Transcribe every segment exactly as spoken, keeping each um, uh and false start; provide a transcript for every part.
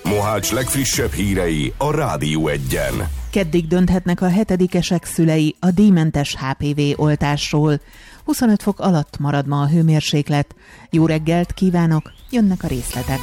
Mohács legfrissebb hírei a Rádió Egyen. Keddig dönthetnek a hetedikesek szülei a díjmentes há pé vé oltásról. huszonöt fok alatt marad ma a hőmérséklet. Jó reggelt kívánok, jönnek a részletek.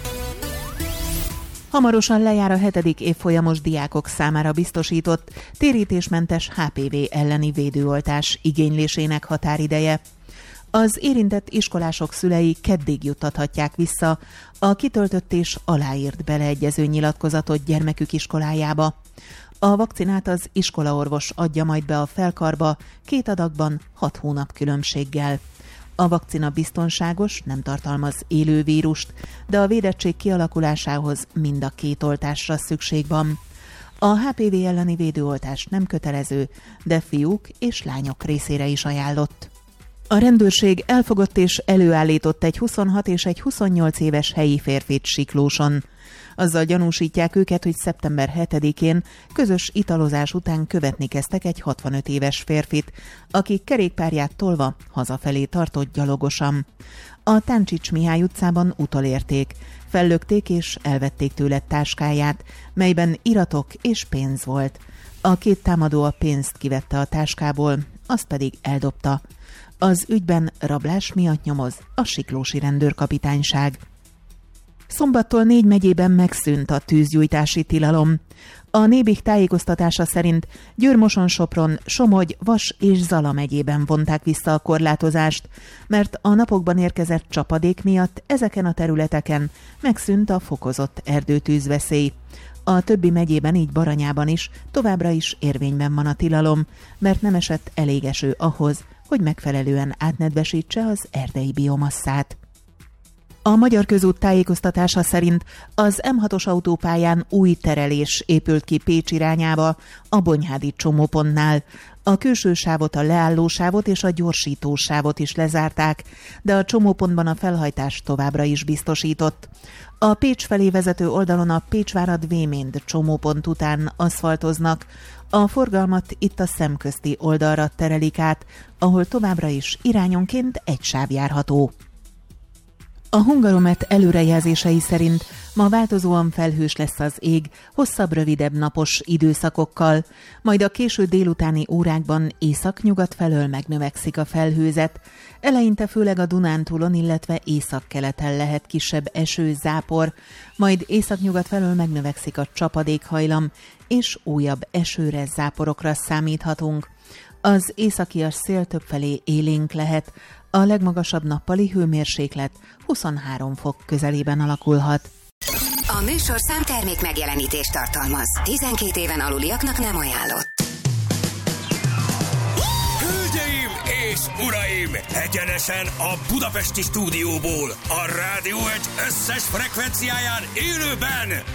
Hamarosan lejár a hetedik évfolyamos diákok számára biztosított térítésmentes há pé vé elleni védőoltás igénylésének határideje. Az érintett iskolások szülei keddig juttathatják vissza a kitöltött és aláírt beleegyező nyilatkozatot gyermekük iskolájába. A vakcinát az iskolaorvos adja majd be a felkarba két adagban hat hónap különbséggel. A vakcina biztonságos, nem tartalmaz élő vírust, de a védettség kialakulásához mind a két oltásra szükség van. A há pé vé elleni védőoltás nem kötelező, de fiúk és lányok részére is ajánlott. A rendőrség elfogott és előállított egy huszonhat és egy huszonnyolc éves helyi férfit Siklóson. Azzal gyanúsítják őket, hogy szeptember hetedikén közös italozás után követni kezdtek egy hatvanöt éves férfit, aki kerékpárját tolva hazafelé tartott gyalogosan. A Táncsics Mihály utcában utolérték, fellökték és elvették tőle táskáját, melyben iratok és pénz volt. A két támadó a pénzt kivette a táskából, azt pedig eldobta. Az ügyben rablás miatt nyomoz a siklósi rendőrkapitányság. Szombattól négy megyében megszűnt a tűzgyújtási tilalom. A Nébih tájékoztatása szerint Győr-Moson-Sopron, Somogy, Vas és Zala megyében vonták vissza a korlátozást, mert a napokban érkezett csapadék miatt ezeken a területeken megszűnt a fokozott erdőtűzveszély. A többi megyében, így Baranyában is továbbra is érvényben van a tilalom, mert nem esett elég eső ahhoz, hogy megfelelően átnedvesítse az erdei biomasszát. A Magyar Közút tájékoztatása szerint az em hatos autópályán új terelés épült ki Pécs irányába a Bonyhádi csomópontnál. A külső sávot, a leállósávot és a gyorsítósávot is lezárták, de a csomópontban a felhajtás továbbra is biztosított. A Pécs felé vezető oldalon a Pécsvárad-Véménd csomópont után aszfaltoznak, a forgalmat itt a szemközti oldalra terelik át, ahol továbbra is irányonként egy sáv járható. A Hungaromet előrejelzései szerint ma változóan felhős lesz az ég, hosszabb, rövidebb napos időszakokkal, majd a késő délutáni órákban észak-nyugat felől megnövekszik a felhőzet. Eleinte főleg a Dunántúlon, illetve északkeleten lehet kisebb eső, zápor, majd észak-nyugat felől megnövekszik a csapadékhajlam, és újabb esőre, záporokra számíthatunk. Az északias szél többfelé élénk lehet, a legmagasabb nappali hőmérséklet huszonhárom fok közelében alakulhat. A műsorszám termék megjelenítést tartalmaz. tizenkét éven aluliaknak nem ajánlott. Hölgyeim és uraim! Egyenesen a budapesti stúdióból, a Rádió Egy összes frekvenciáján élőben